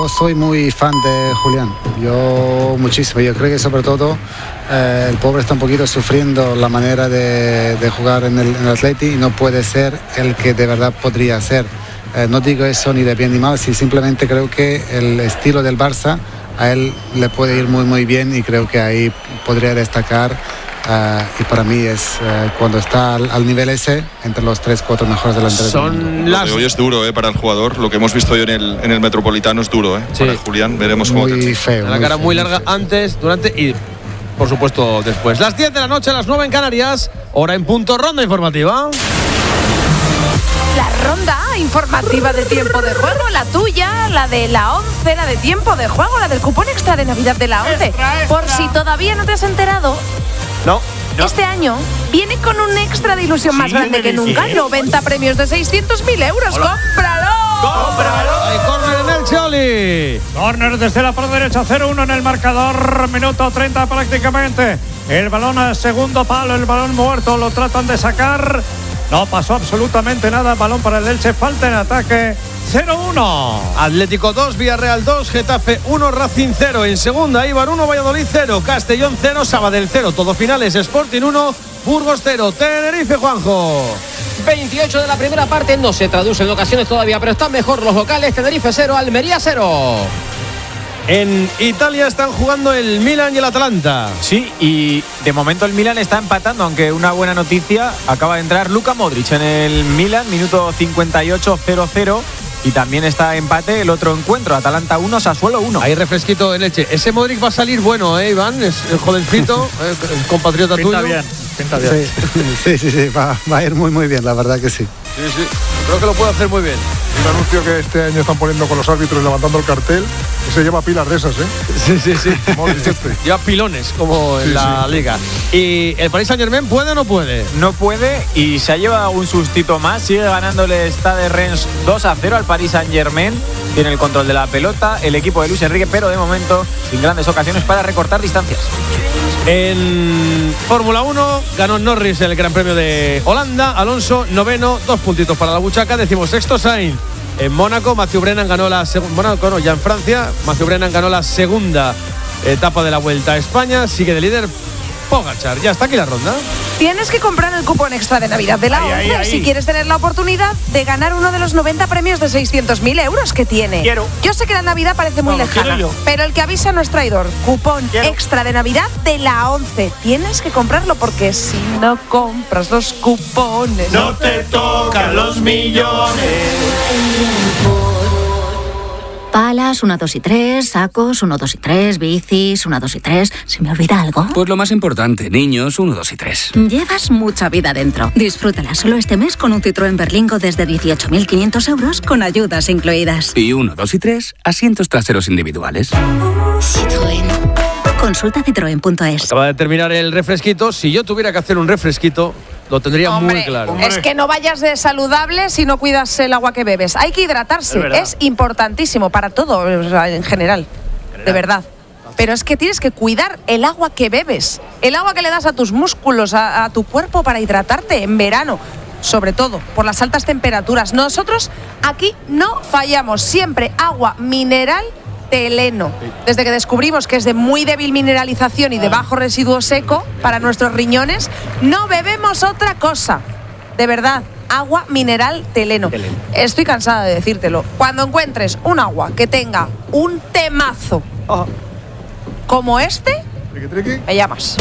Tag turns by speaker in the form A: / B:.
A: yo soy muy fan de Julián, yo muchísimo. Yo creo que sobre todo el pobre está un poquito sufriendo la manera de jugar en el Atleti y no puede ser el que de verdad podría ser. No digo eso ni de bien ni mal, simplemente creo que el estilo del Barça a él le puede ir muy muy bien y creo que ahí podría destacar. Y para mí es cuando está al nivel ese, entre los 3-4 mejores delanteros del mundo.
B: Lo de hoy es duro para el jugador. Lo que hemos visto hoy en el Metropolitano es duro. Sí. Para Julián, veremos cómo
A: muy feo.
C: La cara muy larga antes, durante y por supuesto después. Las 10 de la noche, las 9 en Canarias, hora en punto, ronda informativa.
D: La ronda informativa de tiempo de juego, la tuya, la de la 11, la de tiempo de juego, la del cupón extra de Navidad de la 11. Por si todavía no te has enterado.
C: No.
D: Este año viene con un extra de ilusión más grande que nunca. 90 premios de 600.000 euros. ¡Cómpralo!
C: Hay córner en el Choli.
E: Córner desde la parte derecha, 0-1 en el marcador. Minuto 30 prácticamente. El balón al segundo palo, el balón muerto. Lo tratan de sacar. No pasó absolutamente nada. Balón para el Elche. Falta en ataque. 0-1.
C: Atlético 2, Villarreal 2, Getafe 1, Racing 0. En segunda, Eibar 1, Valladolid 0, Castellón 0, Sabadell 0. Todos finales, Sporting 1, Burgos 0. Tenerife, Juanjo.
F: 28 de la primera parte, no se traduce en ocasiones todavía, pero están mejor los locales. Tenerife 0, Almería 0.
C: En Italia están jugando el Milan y el Atalanta.
G: Sí, y de momento el Milan está empatando, aunque una buena noticia, acaba de entrar Luka Modric en el Milan, minuto 58, 0-0. Y también está empate el otro encuentro, Atalanta 1, Sassuolo 1.
C: Hay refresquito en Elche. Ese Modric va a salir bueno, Iván, es el jovencito, el compatriota
E: pinta
C: tuyo.
E: Pinta bien.
A: Sí, va a ir muy muy bien, la verdad que sí.
C: Sí, creo que lo puede hacer muy bien.
H: Un anuncio que este año están poniendo con los árbitros levantando el cartel, que se lleva pilas de esas,
C: Sí. Lleva pilones, como en la Liga. ¿Y el Paris Saint-Germain puede o no puede?
G: No puede y se ha llevado un sustito más. Sigue ganándole el Stade Reims 2-0 al Paris Saint-Germain. Tiene el control de la pelota el equipo de Luis Enrique, pero de momento sin grandes ocasiones para recortar distancias.
C: En Fórmula 1 ganó Norris el Gran Premio de Holanda. Alonso, noveno, 2 puntitos para la buchaca. 16º Sainz. En Mónaco, Matthew Brennan ganó la segunda. Ya en Francia, Matthew Brennan ganó la segunda etapa de la Vuelta a España. Sigue de líder Pogačar. Ya está aquí la ronda.
D: Tienes que comprar el cupón extra de Navidad de la 11 si quieres tener la oportunidad de ganar uno de los 90 premios de 600.000 euros que tiene. Yo sé que la Navidad parece muy lejana, pero el que avisa no es traidor. Cupón extra de Navidad de la 11. Tienes que comprarlo porque si no compras los cupones,
E: no te tocan los millones.
I: Palas, 1, 2 y 3, sacos, 1, 2 y 3, bicis, 1, 2 y 3. ¿Se me olvida algo?
J: Pues lo más importante, niños, 1, 2 y 3.
I: Llevas mucha vida dentro. Disfrútala solo este mes con un Citroën Berlingo desde 18.500 euros con ayudas incluidas.
J: Y 1, 2 y 3, asientos traseros individuales.
I: Citroën. Consulta citroen.es.
C: Acaba de terminar el refresquito. Si yo tuviera que hacer un refresquito, lo tendría muy claro.
D: Es que no vayas de saludable si no cuidas el agua que bebes. Hay que hidratarse, es importantísimo para todo, o sea, en general, de verdad. Pero es que tienes que cuidar el agua que bebes, el agua que le das a tus músculos, a tu cuerpo para hidratarte en verano. Sobre todo por las altas temperaturas. Nosotros aquí no fallamos, siempre agua mineral Teleno. Desde que descubrimos que es de muy débil mineralización y de bajo residuo seco para nuestros riñones, no bebemos otra cosa. De verdad, agua mineral Teleno. Estoy cansada de decírtelo. Cuando encuentres un agua que tenga un temazo como este, me llamas.